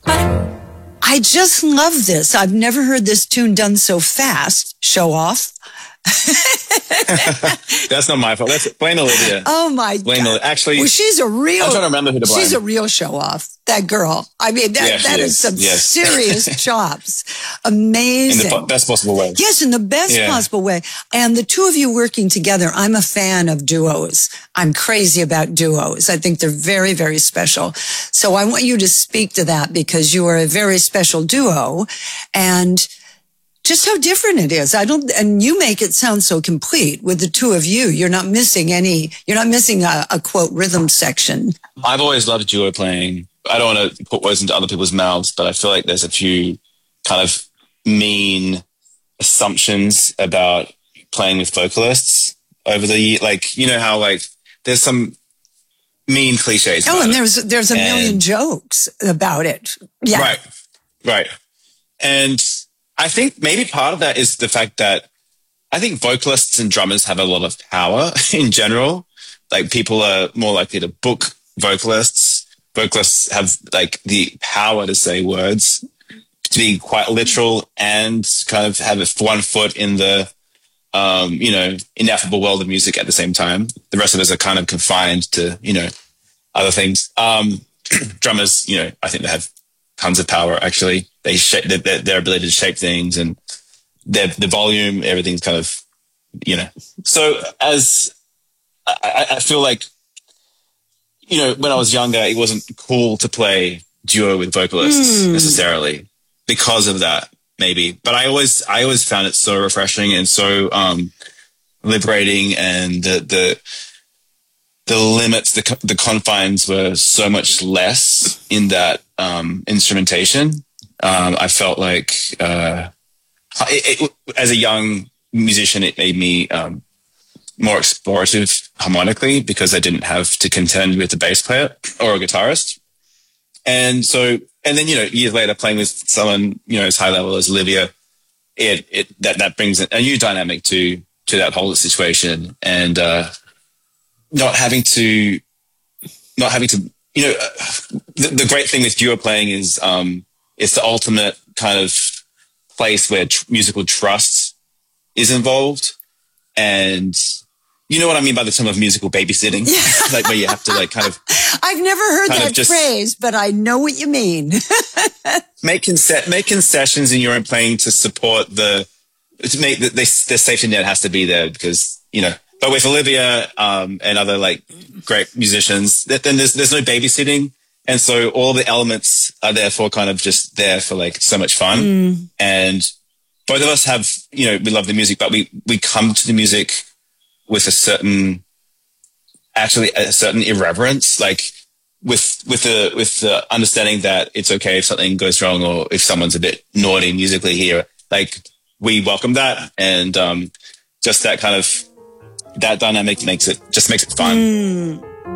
I just love this. I've never heard this tune done so fast. Show off. That's not my fault. Blame Olivia. Oh my God. Actually, well, she's a real. I'm trying to remember who to blame. She's a real show off. That girl. I mean, that is some serious chops. Amazing. In the best possible way. Yes, in the best possible way. And the two of you working together, I'm a fan of duos. I'm crazy about duos. I think they're very, very special. So I want you to speak to that because you are a very special duo and just how different it is. And you make it sound so complete with the two of you. You're not missing a quote rhythm section. I've always loved duo playing. I don't want to put words into other people's mouths, but I feel like there's a few kind of mean assumptions about playing with vocalists over the year. Like, you know how like there's some mean cliches. Oh, and there's a million jokes about it. Yeah. Right. And I think maybe part of that is the fact that I think vocalists and drummers have a lot of power in general. Like people are more likely to book vocalists. Vocalists have like the power to say words, to be quite literal and kind of have one foot in the, ineffable world of music at the same time. The rest of us are kind of confined to, other things. Drummers, I think they have tons of power actually. They shape their ability to shape things and the volume, everything's kind of, So as I feel like, when I was younger, it wasn't cool to play duo with vocalists necessarily because of that, maybe. But I always found it so refreshing and so liberating, and the limits, the confines were so much less in that instrumentation. I felt like as a young musician, it made me more explorative harmonically because I didn't have to contend with a bass player or a guitarist. And then, years later playing with someone, as high level as Olivia, that brings a new dynamic to that whole situation. And, not having to, the great thing with duo playing is, it's the ultimate kind of place where musical trust is involved. And you know what I mean by the term of musical babysitting? Yeah. Like where you have to like kind of... I've never heard that phrase, but I know what you mean. make concessions in your own playing to support the safety net has to be there because, but with Olivia and other like great musicians, then there's no babysitting. And so all the elements are therefore kind of just there for like so much fun. And both of us have, we love the music, but we come to the music with a certain irreverence, like with the understanding that it's okay if something goes wrong or if someone's a bit naughty musically here. Like we welcome that, and just that kind of that dynamic makes it fun.